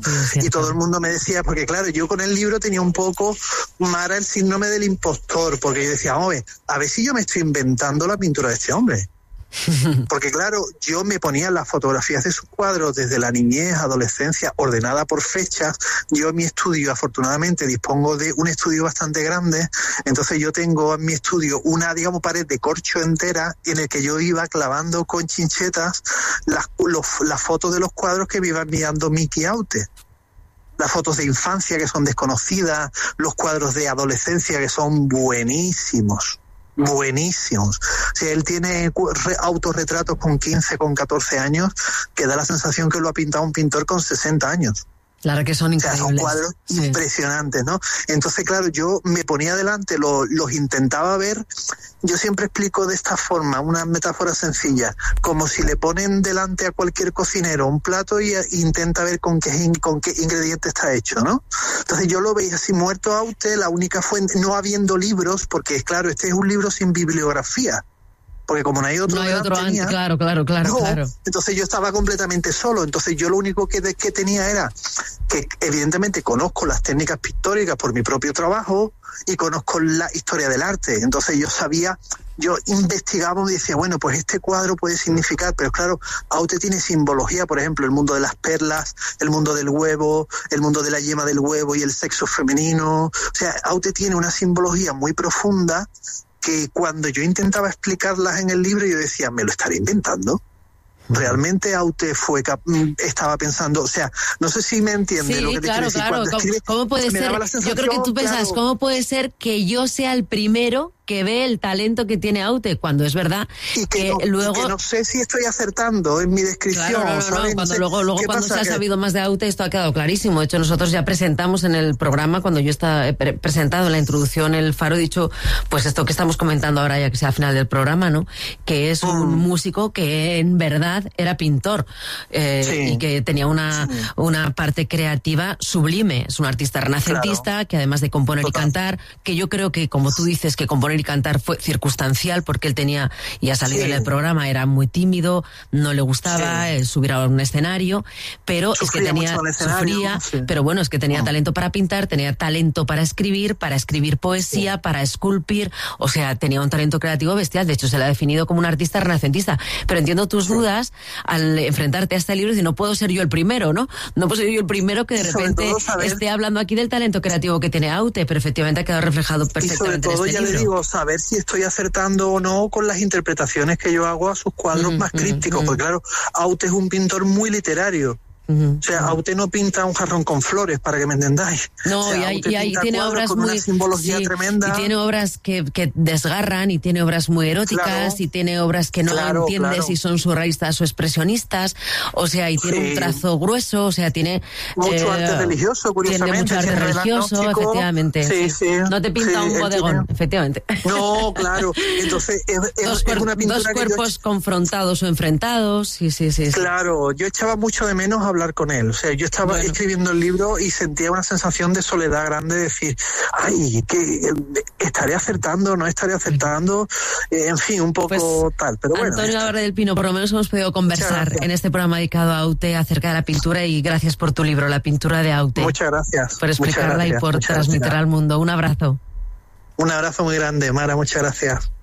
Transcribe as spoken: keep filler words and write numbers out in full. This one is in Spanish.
y todo el mundo me decía, porque claro, yo con el libro tenía un poco, Mara, el síndrome del impostor, porque yo decía, hombre, a ver si yo me estoy inventando la pintura de este hombre. Porque claro, yo me ponía las fotografías de sus cuadros desde la niñez, adolescencia, ordenada por fechas. Yo en mi estudio, afortunadamente, dispongo de un estudio bastante grande, entonces yo tengo en mi estudio una, digamos, pared de corcho entera en el que yo iba clavando con chinchetas las, los, las fotos de los cuadros que me iba enviando Miki Aute. Las fotos de infancia que son desconocidas, los cuadros de adolescencia que son buenísimos. Buenísimos. O sea, él tiene autorretratos con quince, con catorce años, que da la sensación que lo ha pintado un pintor con sesenta años. Claro que son increíbles. O sea, son cuadros sí. impresionantes, ¿no? Entonces, claro, yo me ponía delante, lo, los intentaba ver. Yo siempre explico de esta forma, una metáfora sencilla, como si le ponen delante a cualquier cocinero un plato y intenta ver con qué, con qué ingrediente está hecho, ¿no? Entonces yo lo veía así muerto a usted, la única fuente, no habiendo libros, porque claro, este es un libro sin bibliografía. Porque como no hay otro, no hay otro tenía, antes, claro, claro, claro, no, claro. Entonces yo estaba completamente solo. Entonces yo lo único que, de, que tenía era que evidentemente conozco las técnicas pictóricas por mi propio trabajo y conozco la historia del arte. Entonces yo sabía, yo investigaba y decía, bueno, pues este cuadro puede significar, pero claro, Aute tiene simbología, por ejemplo, el mundo de las perlas, el mundo del huevo, el mundo de la yema del huevo y el sexo femenino. O sea, Aute tiene una simbología muy profunda que cuando yo intentaba explicarlas en el libro yo decía, ¿me lo estaré inventando? Realmente Aute fue cap- estaba pensando, o sea, no sé si me entiende sí, lo que te claro, quiero decir. Claro, ¿cómo, ¿cómo puede ser? Yo creo que tú pensas, claro, ¿cómo puede ser que yo sea el primero que ve el talento que tiene Aute? Cuando es verdad y que, que no, luego... y que no sé si estoy acertando en mi descripción. Claro, no, no, ¿sabes? no, cuando no sé, luego, luego cuando se ha que... sabido más de Aute esto ha quedado clarísimo. De hecho, nosotros ya presentamos en el programa, cuando yo estaba he pre- presentado en la introducción El Faro, he dicho, pues esto que estamos comentando ahora, ya que sea al final del programa, ¿no? Que es un mm. músico que en verdad era pintor eh, sí. y que tenía una, sí. una parte creativa sublime. Es un artista renacentista, claro, que además de componer Total. y cantar, que yo creo que, como tú dices, que componer y cantar fue circunstancial, porque él tenía, y ha salido sí. en el programa, era muy tímido, no le gustaba sí. subir a un escenario, pero sufría es que tenía, sufría, sí. pero bueno, es que tenía no. talento para pintar, tenía talento para escribir, para escribir poesía, sí. para esculpir, o sea, tenía un talento creativo bestial. De hecho, se le ha definido como un artista renacentista. Pero entiendo tus sí. dudas al enfrentarte a este libro y decir, no puedo ser yo el primero, ¿no? No puedo ser yo el primero que de repente esté hablando aquí del talento creativo que tiene Aute, pero efectivamente ha quedado reflejado perfectamente y sobre todo, en este ya libro. Le digo, saber si estoy acertando o no con las interpretaciones que yo hago a sus cuadros mm, más crípticos, mm, porque claro, Aute es un pintor muy literario. Uh-huh. O sea, Aute no pinta un jarrón con flores, para que me entendáis. No, o sea, y, hay, y ahí tiene obras con muy... una simbología sí, tremenda. Y tiene obras que, que desgarran, y tiene obras muy eróticas, claro, y tiene obras que no claro, entiendes claro. si son surrealistas o expresionistas. O sea, y tiene sí. un trazo grueso, o sea, tiene... Mucho eh, arte religioso, curiosamente. Tiene mucho arte religioso, efectivamente. Sí, sí. No te pinta sí, un bodegón, tiene... efectivamente. No, claro. Entonces, es, es, dos, cuer- es una pintura dos cuerpos yo... confrontados o enfrentados, sí, sí, sí, sí. Claro, yo echaba mucho de menos hablar con él. O sea, yo estaba bueno. escribiendo el libro y sentía una sensación de soledad grande, de decir, ay, que estaré acertando, no estaré acertando, eh, en fin, un poco pues, tal. Pero bueno. Antonio Álvarez del Pino, por lo menos hemos podido conversar en este programa dedicado a Aute acerca de la pintura, y gracias por tu libro, La pintura de Aute. Muchas gracias. Por explicarla gracias, y por transmitirla al mundo. Un abrazo. Un abrazo muy grande, Mara, muchas gracias.